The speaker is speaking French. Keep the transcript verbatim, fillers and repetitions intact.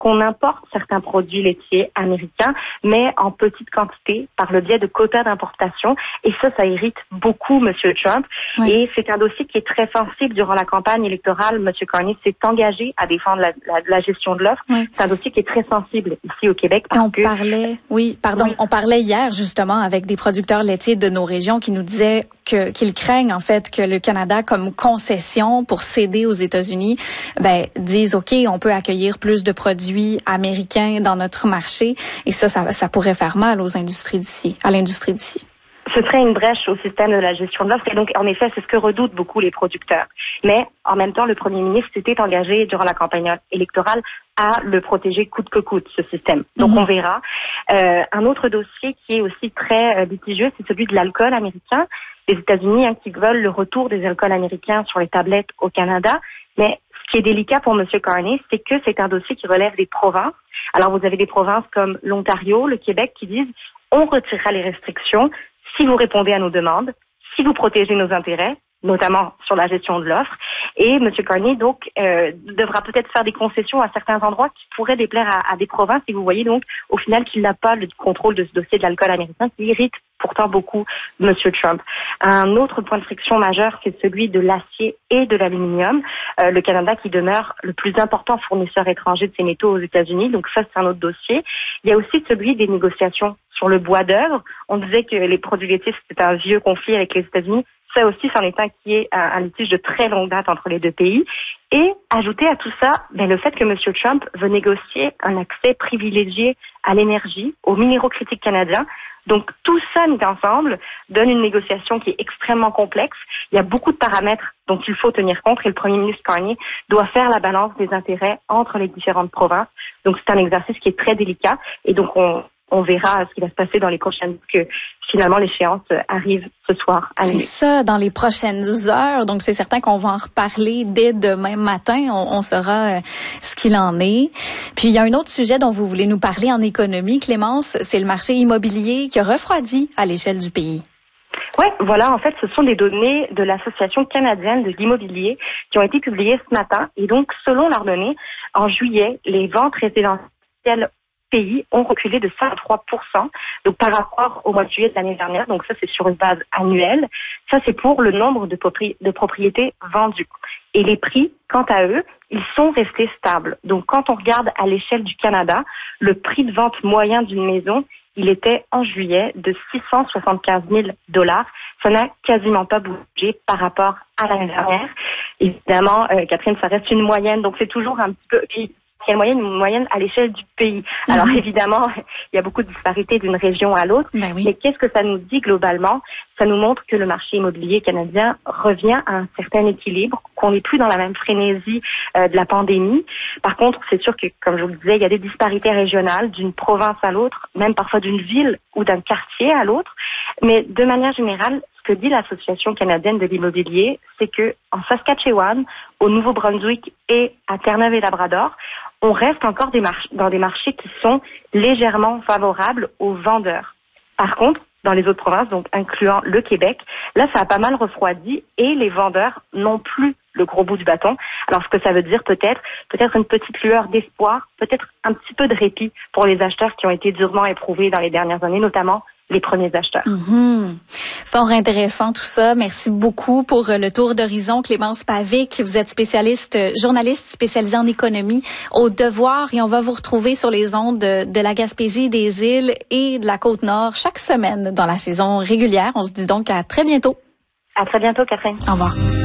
qu'on importe certains produits laitiers américains, mais en petite quantité par le biais de quotas d'importation. Et ça, ça irrite beaucoup Monsieur Trump. Oui. Et c'est un dossier qui est très sensible. Durant la campagne électorale, Monsieur Carney s'est engagé à défendre la, la, la gestion de l'offre. Oui. C'est un dossier qui est très sensible ici au Québec. Parce on que... parlait, oui, pardon, oui. on parlait hier justement avec des producteurs laitiers de nos régions qui nous disaient que qu'ils craignent en fait que le Canada, comme concession pour céder aux États-Unis, ben disent ok, on peut accueillir plus de produits américains dans notre marché, et ça, ça, ça pourrait faire mal aux industries d'ici, à l'industrie d'ici. Ce serait une brèche au système de la gestion de l'offre, et donc en effet, c'est ce que redoutent beaucoup les producteurs. Mais en même temps, le Premier ministre s'était engagé durant la campagne électorale à le protéger coûte que coûte, ce système. Donc, mmh. on verra. Euh, un autre dossier qui est aussi très euh, litigieux, c'est celui de l'alcool américain. Les États-Unis hein, qui veulent le retour des alcools américains sur les tablettes au Canada. Mais ce qui est délicat pour M. Carney, c'est que c'est un dossier qui relève des provinces. Alors, vous avez des provinces comme l'Ontario, le Québec, qui disent « on retirera les restrictions si vous répondez à nos demandes, si vous protégez nos intérêts, notamment sur la gestion de l'offre. » Et M. Carney, donc, euh, devra peut-être faire des concessions à certains endroits qui pourraient déplaire à, à des provinces. Et vous voyez donc, au final, qu'il n'a pas le contrôle de ce dossier de l'alcool américain qui irrite pourtant beaucoup M. Trump. Un autre point de friction majeur, c'est celui de l'acier et de l'aluminium. Euh, le Canada qui demeure le plus important fournisseur étranger de ces métaux aux États-Unis. Donc ça, c'est un autre dossier. Il y a aussi celui des négociations sur le bois d'œuvre. On disait que les produits laitiers, c'était un vieux conflit avec les États-Unis. Ça aussi, c'en est un qui est un, un litige de très longue date entre les deux pays. Et ajouter à tout ça, ben, le fait que M. Trump veut négocier un accès privilégié à l'énergie, aux minéraux critiques canadiens. Donc tout ça mis ensemble donne une négociation qui est extrêmement complexe. Il y a beaucoup de paramètres dont il faut tenir compte et le Premier ministre Carney doit faire la balance des intérêts entre les différentes provinces. Donc c'est un exercice qui est très délicat et donc on On verra ce qui va se passer dans les prochaines, que finalement l'échéance arrive ce soir à minuit. C'est ça, dans les prochaines heures. Donc c'est certain qu'on va en reparler dès demain matin. On, on saura euh, ce qu'il en est. Puis il y a un autre sujet dont vous voulez nous parler en économie, Clémence, c'est le marché immobilier qui a refroidi à l'échelle du pays. Oui, voilà, en fait, ce sont des données de l'Association canadienne de l'immobilier qui ont été publiées ce matin. Et donc, selon leurs données, en juillet, les ventes résidentielles pays ont reculé de cinquante-trois pour cent, donc par rapport au mois de juillet de l'année dernière. Donc ça, c'est sur une base annuelle. Ça, c'est pour le nombre de, propri- de propriétés vendues. Et les prix, quant à eux, ils sont restés stables. Donc quand on regarde à l'échelle du Canada, le prix de vente moyen d'une maison, il était en juillet de six cent soixante-quinze mille dollars. Ça n'a quasiment pas bougé par rapport à l'année dernière. Évidemment, euh, Catherine, ça reste une moyenne, donc c'est toujours un petit peu... Il y a une moyenne, une moyenne à l'échelle du pays. Mm-hmm. Alors évidemment, il y a beaucoup de disparités d'une région à l'autre. Ben oui. Mais qu'est-ce que ça nous dit globalement? Ça nous montre que le marché immobilier canadien revient à un certain équilibre, qu'on n'est plus dans la même frénésie euh, de la pandémie. Par contre, c'est sûr que, comme je vous le disais, il y a des disparités régionales d'une province à l'autre, même parfois d'une ville ou d'un quartier à l'autre. Mais de manière générale, ce que dit l'Association canadienne de l'immobilier, c'est que en Saskatchewan, au Nouveau-Brunswick et à Terre-Neuve et Labrador, on reste encore des march- dans des marchés qui sont légèrement favorables aux vendeurs. Par contre, dans les autres provinces, donc incluant le Québec, là, ça a pas mal refroidi et les vendeurs n'ont plus le gros bout du bâton. Alors, ce que ça veut dire peut-être, peut-être une petite lueur d'espoir, peut-être un petit peu de répit pour les acheteurs qui ont été durement éprouvés dans les dernières années, notamment les premiers acheteurs. Mm-hmm. Fort intéressant tout ça. Merci beaucoup pour le tour d'horizon. Clémence Pavic, vous êtes spécialiste, journaliste spécialisée en économie au Devoir et on va vous retrouver sur les ondes de, de la Gaspésie, des îles et de la Côte-Nord chaque semaine dans la saison régulière. On se dit donc à très bientôt. À très bientôt, Catherine. Au revoir.